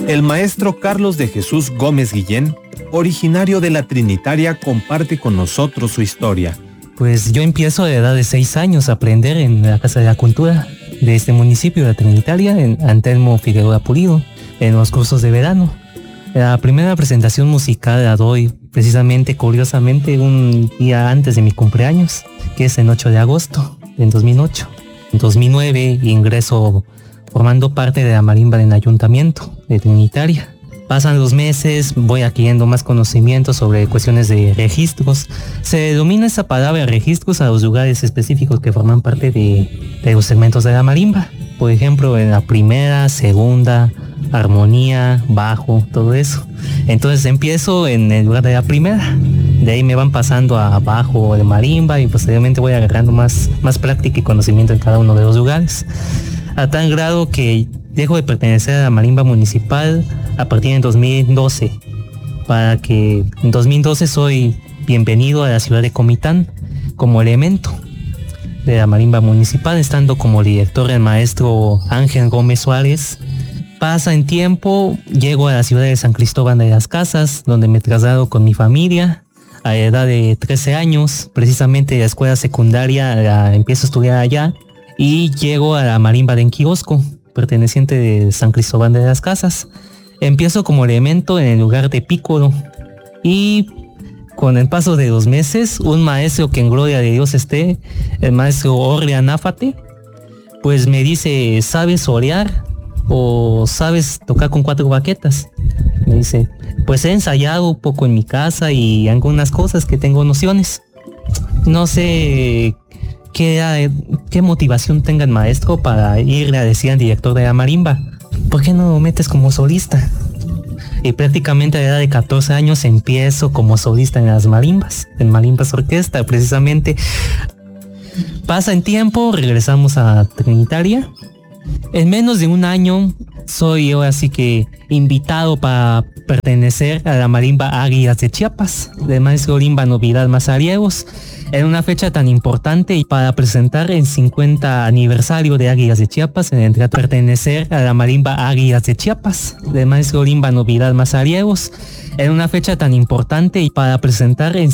El maestro Carlos de Jesús Gómez Guillén, originario de la Trinitaria, comparte con nosotros su historia. Pues yo empiezo a la edad de 6 años a aprender en la Casa de la Cultura de este municipio de la Trinitaria, en Antelmo Figueroa Pulido, en los cursos de verano. La primera presentación musical la doy precisamente, curiosamente, un día antes de mi cumpleaños, que es el 8 de agosto del 2008. En 2009 ingreso formando parte de la marimba del ayuntamiento de Trinitaria. Pasan los meses, voy adquiriendo más conocimientos sobre cuestiones de registros. Se denomina esa palabra registros a los lugares específicos que forman parte de los segmentos de la marimba. Por ejemplo, en la primera, segunda, armonía, bajo, todo eso. Entonces empiezo en el lugar de la primera. De ahí me van pasando a bajo de marimba y posteriormente voy agarrando más práctica y conocimiento en cada uno de los lugares. A tal grado que dejo de pertenecer a la marimba municipal a partir de 2012, para que en 2012 soy bienvenido a la ciudad de Comitán como elemento de la marimba municipal, estando como director el maestro Ángel Gómez Suárez. Pasa en tiempo, llego a la ciudad de San Cristóbal de las Casas, donde me traslado con mi familia a la edad de 13 años, precisamente la escuela secundaria empiezo a estudiar allá, y llego a la marimba de Enquiosco, perteneciente de San Cristóbal de las Casas. Empiezo como elemento en el lugar de pícoro, y con el paso de 2 meses, un maestro que en gloria de Dios esté, el maestro Orle Anáfate, pues me dice: ¿sabes orear o sabes tocar con 4 baquetas? Me dice: pues he ensayado un poco en mi casa y algunas cosas que tengo nociones. No sé qué motivación tenga el maestro para irle a decir al director de la marimba: ¿por qué no lo metes como solista? Y prácticamente a la edad de 14 años empiezo como solista en las marimbas, en Marimbas Orquesta, precisamente. Pasa en tiempo, regresamos a Trinitaria. En menos de un año soy yo así que invitado para pertenecer a la marimba Águilas de Chiapas, del maestro Límbano Vidal Mazariegos, en una fecha tan importante y para presentar el 50 aniversario de Águilas de Chiapas, en el teatro pertenecer a la marimba Águilas de Chiapas, del maestro Límbano Vidal Mazariegos, en una fecha tan importante y para presentar el